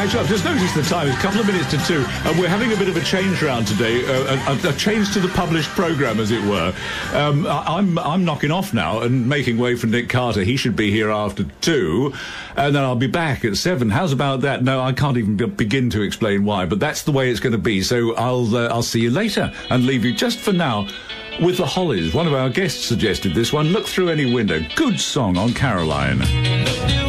Nigel, I've just noticed the time. It's a couple of minutes to 2, and we're having a bit of a change round today, a change to the published programme, as it were. I'm knocking off now and making way for Nick Carter. He should be here after 2, and then I'll be back at 7. How's about that? No, I can't even begin to explain why, but that's the way it's going to be. So I'll see you later and leave you just for now with the Hollies. One of our guests suggested this one. Look Through Any Window. Good song on Caroline.